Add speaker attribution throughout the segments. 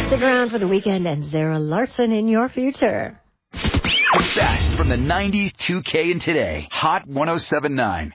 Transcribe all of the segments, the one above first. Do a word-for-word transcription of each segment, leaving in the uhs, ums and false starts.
Speaker 1: Stick around for the weekend and Zara Larson in your future.
Speaker 2: The best from the nineties, two K, and today. Hot one oh seven point nine.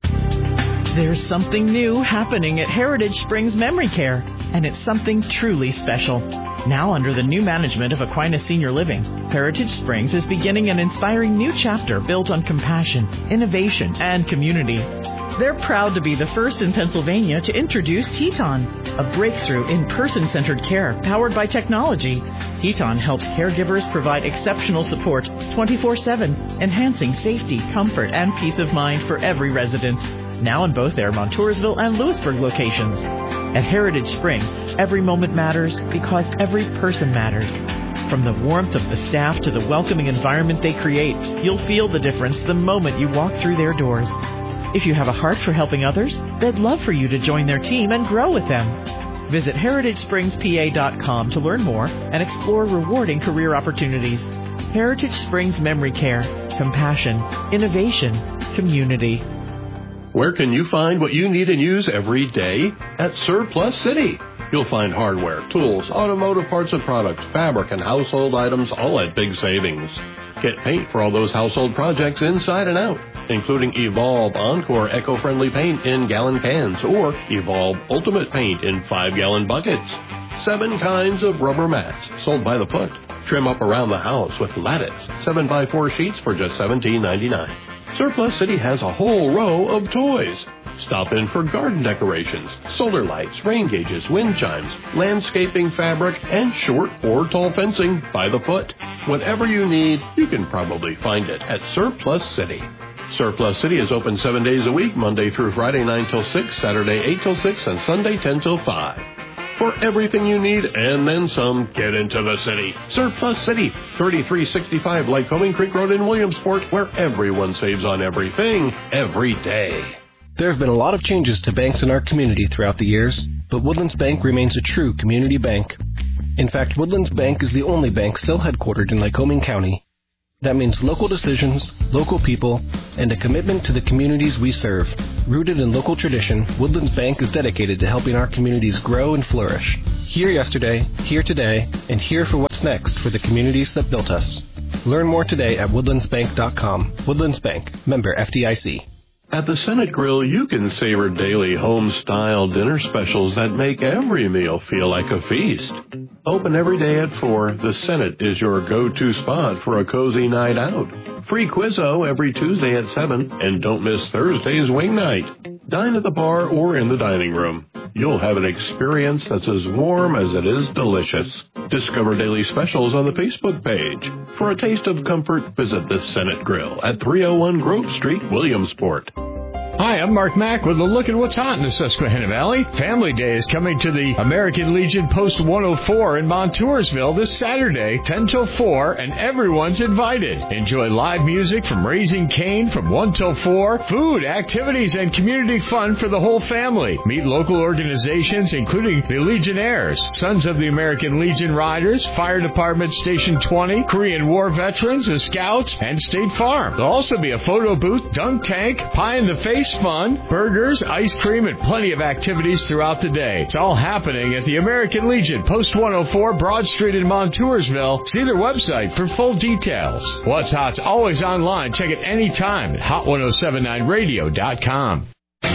Speaker 3: There's something new happening at Heritage Springs Memory Care, and it's something truly special. Now under the new management of Aquinas Senior Living, Heritage Springs is beginning an inspiring new chapter built on compassion, innovation, and community. They're proud to be the first in Pennsylvania to introduce Teton, a breakthrough in person-centered care powered by technology. Teton helps caregivers provide exceptional support twenty-four seven, enhancing safety, comfort, and peace of mind for every resident. Now in both their Montoursville and Lewisburg locations. At Heritage Springs, every moment matters because every person matters. From the warmth of the staff to the welcoming environment they create, you'll feel the difference the moment you walk through their doors. If you have a heart for helping others, they'd love for you to join their team and grow with them. Visit heritage springs p a dot com to learn more and explore rewarding career opportunities. Heritage Springs Memory Care. Compassion, innovation, community.
Speaker 4: Where can you find what you need and use every day? At Surplus City. You'll find hardware, tools, automotive parts and products, fabric, and household items all at big savings. Get paint for all those household projects inside and out, including Evolve Encore eco-friendly paint in gallon cans or Evolve Ultimate paint in five-gallon buckets. Seven kinds of rubber mats sold by the foot. Trim up around the house with lattice seven by four sheets for just seventeen ninety-nine. Surplus City has a whole row of toys. Stop in for garden decorations, solar lights, rain gauges, wind chimes, landscaping fabric, and short or tall fencing by the foot. Whatever you need, you can probably find it at Surplus City. Surplus City is open seven days a week, Monday through Friday nine till six, Saturday eight till six, and Sunday ten till five. For everything you need and then some, get into the city. Surplus City, thirty-three sixty-five Lycoming Creek Road in Williamsport, where everyone saves on everything, every day.
Speaker 5: There have been a lot of changes to banks in our community throughout the years, but Woodlands Bank remains a true community bank. In fact, Woodlands Bank is the only bank still headquartered in Lycoming County. That means local decisions, local people, and a commitment to the communities we serve. Rooted in local tradition, Woodlands Bank is dedicated to helping our communities grow and flourish. Here yesterday, here today, and here for what's next for the communities that built us. Learn more today at woodlands bank dot com. Woodlands Bank, member F D I C.
Speaker 4: At the Senate Grill, you can savor daily home-style dinner specials that make every meal feel like a feast. Open every day at four, the Senate is your go-to spot for a cozy night out. Free Quizzo every Tuesday at seven, and don't miss Thursday's wing night. Dine at the bar or in the dining room. You'll have an experience that's as warm as it is delicious. Discover daily specials on the Facebook page. For a taste of comfort, visit the Senate Grill at three oh one Grove Street, Williamsport.
Speaker 6: Hi, I'm Mark Mack with a look at what's hot in the Susquehanna Valley. Family Day is coming to the American Legion Post one oh four in Montoursville this Saturday, ten till four, and everyone's invited. Enjoy live music from Raising Cane from one till four, food, activities, and community fun for the whole family. Meet local organizations, including the Legionnaires, Sons of the American Legion Riders, Fire Department Station twenty, Korean War veterans, the Scouts, and State Farm. There'll also be a photo booth, dunk tank, pie in the face fun, burgers, ice cream, and plenty of activities throughout the day. It's all happening at the American Legion, Post one oh four, Broad Street in Montoursville. See their website for full details. What's Hot's always online. Check it anytime at hot ten seventy-nine radio dot com.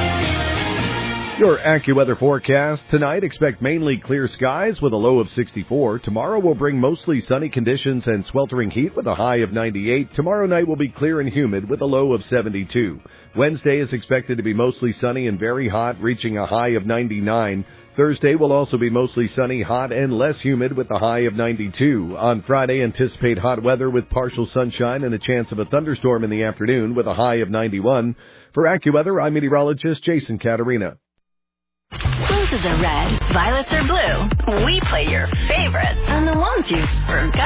Speaker 7: Your AccuWeather forecast. Tonight, expect mainly clear skies with a low of sixty-four. Tomorrow will bring mostly sunny conditions and sweltering heat with a high of ninety-eight. Tomorrow night will be clear and humid with a low of seventy-two. Wednesday is expected to be mostly sunny and very hot, reaching a high of ninety-nine. Thursday will also be mostly sunny, hot, and less humid with a high of ninety-two. On Friday, anticipate hot weather with partial sunshine and a chance of a thunderstorm in the afternoon with a high of ninety-one. For AccuWeather, I'm meteorologist Jason Caterina.
Speaker 8: Roses are red, violets are blue. We play your favorites and the ones you forgot.